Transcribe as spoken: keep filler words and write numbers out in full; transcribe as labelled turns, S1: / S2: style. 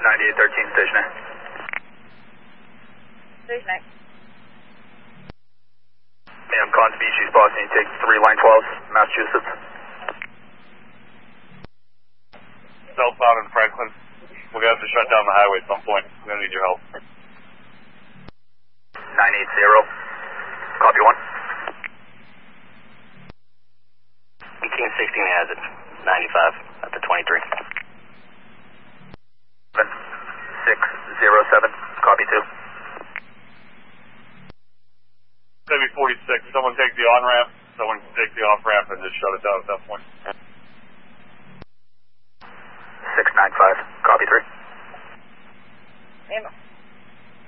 S1: ninety-eight thirteen, station A.
S2: Station A.
S1: Ma'am, con species, Boston, you take three line twelve, Massachusetts.
S3: Southbound in Franklin. We're going to have to shut down the highway at some point. We're going to need your help.
S1: nine eight zero. Copy one.
S4: King sixteen has it. ninety-five at the twenty-three.
S1: six zero seven. Copy two.
S3: Maybe forty-six. Someone take the on-ramp. Someone take the off-ramp and just shut it down at that point.
S1: six nine five. Copy three.
S2: Ammo.